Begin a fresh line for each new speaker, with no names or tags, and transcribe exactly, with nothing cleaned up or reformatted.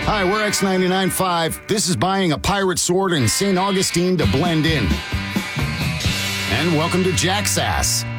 Hi, we're X ninety-nine point five. This is buying a pirate sword in Saint Augustine to blend in. And welcome to Jack Sass.